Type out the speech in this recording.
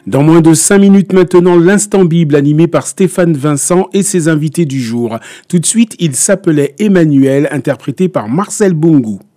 Dans moins de 5 minutes maintenant, l'Instant Bible animé par Stéphane Vincent et ses invités du jour. Tout de suite, il s'appelait Emmanuel, interprété par Marcel Bongo.